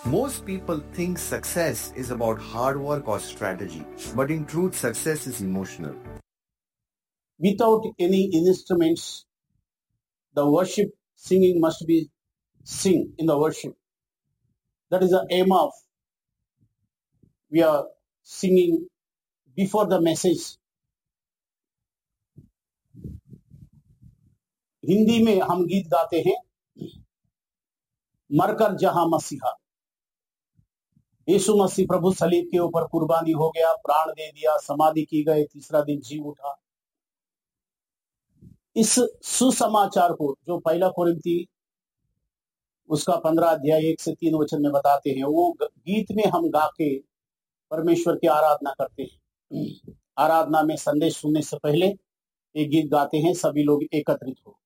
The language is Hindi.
Most people think success is about hard work or strategy, but in truth, success is emotional. Without any instruments, the worship singing must be sing in the worship. That is the aim of we are singing before the message. Hindi में हम गीत गाते हैं, मरकर जहां मसीहा, यीशु मसीह प्रभु सलीब के ऊपर कुर्बानी हो गया, प्राण दे दिया, समाधि की गई, तीसरा दिन जी उठा। इस सुसमाचार को जो पहला कोरिन्थी उसका 15 अध्याय 1 से 3 वचन में बताते हैं, वो गीत में हम गा के परमेश्वर की आराधना करते हैं। आराधना में संदेश सुनने से पहले एक गीत गाते हैं, सभी लोग एकत्रित हो।